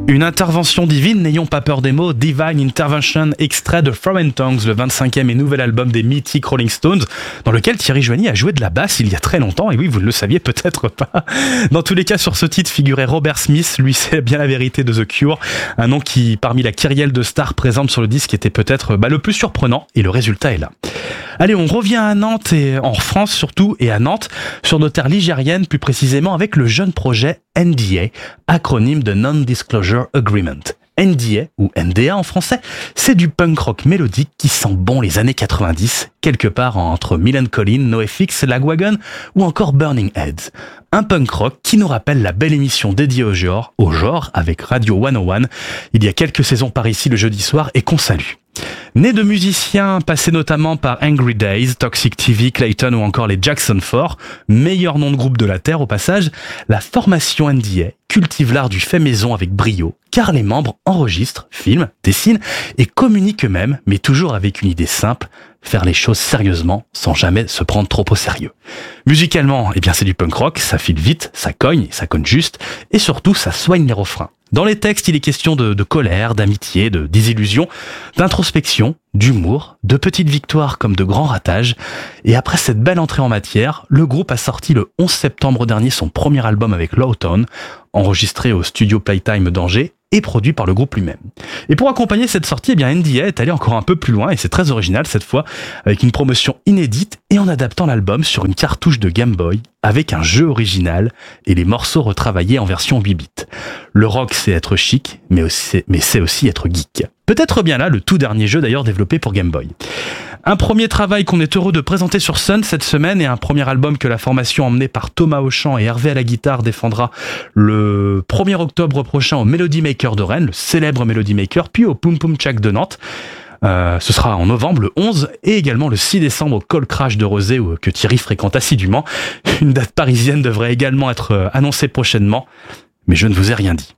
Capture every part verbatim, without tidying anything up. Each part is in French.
Une intervention divine, n'ayons pas peur des mots, Divine Intervention, extrait de Foreign Tongues, le vingt-cinquième et nouvel album des mythiques Rolling Stones, dans lequel Thierry Joigny a joué de la basse il y a très longtemps, et oui, vous ne le saviez peut-être pas. Dans tous les cas, sur ce titre figurait Robert Smith, lui c'est bien la vérité de The Cure, un nom qui, parmi la kyrielle de stars présentes sur le disque, était peut-être bah, le plus surprenant, et le résultat est là. Allez, on revient à Nantes, et en France surtout, et à Nantes, sur nos terres ligériennes, plus précisément avec le jeune projet N D A, acronyme de Non-Disclosure Agreement. N D A, ou N D A en français, c'est du punk rock mélodique qui sent bon les années quatre-vingt-dix, quelque part entre Millencolin, NoFX, Lagwagon ou encore Burning Heads. Un punk rock qui nous rappelle la belle émission dédiée au genre, au genre avec Radio cent un, il y a quelques saisons par ici le jeudi soir et qu'on salue. Né de musiciens passés notamment par Angry Days, Toxic T V, Clayton ou encore les Jackson four, meilleur nom de groupe de la Terre au passage, la formation N D A cultive l'art du fait maison avec brio, car les membres enregistrent, filment, dessinent et communiquent eux-mêmes, mais toujours avec une idée simple, faire les choses sérieusement sans jamais se prendre trop au sérieux. Musicalement, eh bien c'est du punk rock, ça file vite, ça cogne, ça cogne juste, et surtout ça soigne les refrains. Dans les textes, il est question de, de colère, d'amitié, de désillusion, d'introspection, d'humour, de petites victoires comme de grands ratages. Et après cette belle entrée en matière, le groupe a sorti le onze septembre dernier son premier album avec Lowtown, enregistré au studio Playtime d'Angers et produit par le groupe lui-même. Et pour accompagner cette sortie, eh bien N D A est allé encore un peu plus loin et c'est très original cette fois, avec une promotion inédite et en adaptant l'album sur une cartouche de Game Boy avec un jeu original et les morceaux retravaillés en version huit bits. Le rock, c'est être chic, mais, aussi, mais c'est aussi être geek. Peut-être bien là le tout dernier jeu d'ailleurs développé pour Game Boy. Un premier travail qu'on est heureux de présenter sur Sun cette semaine et un premier album que la formation emmenée par Thomas au chant et Hervé à la guitare défendra le premier octobre prochain au Melody Maker de Rennes, le célèbre Melody Maker, puis au Poum Poum Tchak de Nantes. Euh, ce sera en novembre, le onze, et également le six décembre au Cold Crash de Rosé où, que Thierry fréquente assidûment. Une date parisienne devrait également être euh, annoncée prochainement, mais je ne vous ai rien dit.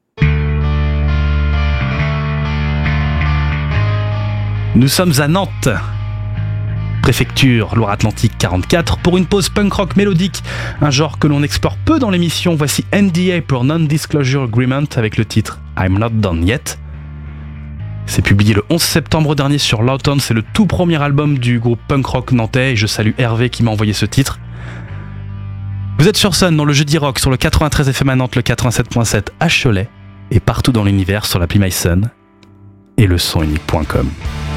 Nous sommes à Nantes, préfecture Loire-Atlantique quarante-quatre, pour une pause punk rock mélodique, un genre que l'on explore peu dans l'émission. Voici N D A pour Non-Disclosure Agreement avec le titre I'm Not Done Yet. C'est publié le onze septembre dernier sur Lowtown, c'est le tout premier album du groupe punk rock nantais et je salue Hervé qui m'a envoyé ce titre. Vous êtes sur Sun dans le Jeudi Rock sur le quatre-vingt-treize F M à Nantes, le quatre-vingt-sept point sept à Cholet et partout dans l'univers sur l'appli MySun et le son unique point com.